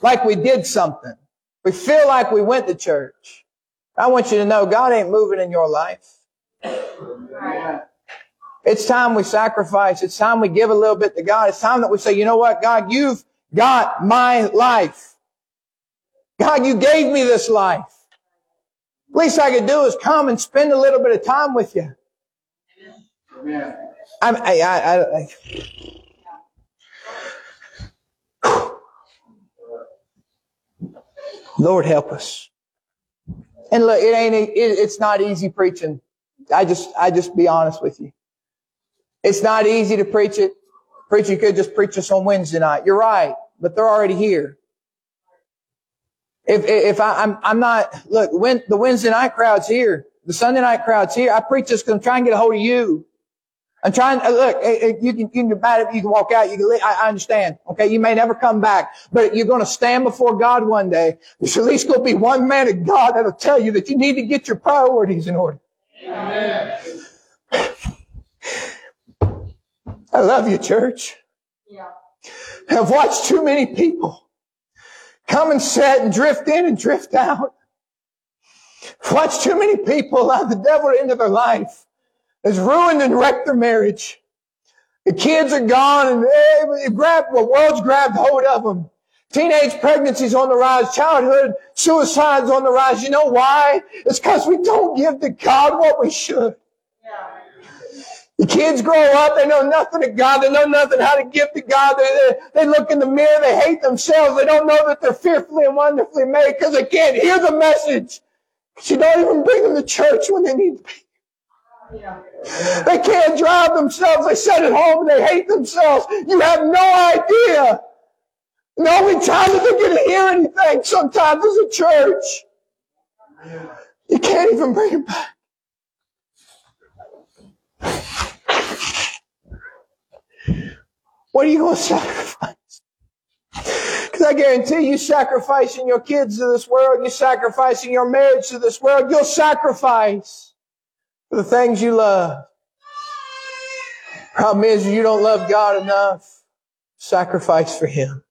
like we did something. We feel like we went to church. I want you to know God ain't moving in your life. It's time we sacrifice. It's time we give a little bit to God. It's time that we say, you know what, God, you've got my life. God, you gave me this life. Least I could do is come and spend a little bit of time with you. Lord help us. And look, it's not easy preaching. I just be honest with you. It's not easy to preach it. Preacher could just preach us on Wednesday night. You're right, but they're already here. If I'm not, look, when the Wednesday night crowd's here, the Sunday night crowd's here, I preach this because I'm trying to get a hold of you. I'm trying, look, you can get mad if you can walk out, you can leave, I understand. Okay, you may never come back, but you're going to stand before God one day. There's at least going to be one man of God that'll tell you that you need to get your priorities in order. Amen. I love you, church. Yeah. I've watched too many people come and sit and drift in and drift out. I've watched too many people allow the devil into their life. It's ruined and wrecked their marriage. The kids are gone and the world's grabbed hold of them. Teenage pregnancy's on the rise. Childhood suicide's on the rise. You know why? It's because we don't give to God what we should. Yeah. The kids grow up, they know nothing of God, they know nothing how to give to God. They look in the mirror, they hate themselves, they don't know that they're fearfully and wonderfully made because they can't hear the message. You don't even bring them to church when they need to be. Yeah. They can't drive themselves, they sit at home and they hate themselves. You have no idea. The only time that they're going to hear anything sometimes is at church. You can't even bring them back. What are you going to sacrifice? Because I guarantee you sacrificing your kids to this world, you're sacrificing your marriage to this world, you'll sacrifice for the things you love. Problem is, you don't love God enough. Sacrifice for Him.